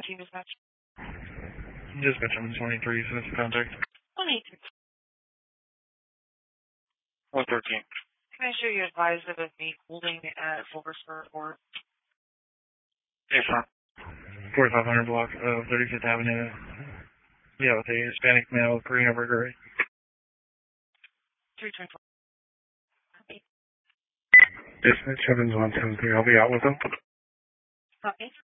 team dispatch. Dispatch on 23, so that's contact. 183. 113. Can I show you advised of a holding at Fulkerson Airport? Yes, sir. 4500 block of 35th Avenue. Yeah, with a Hispanic male, Korean burger. 324. Dispatch Evans 173. I'll be out with them. Copy.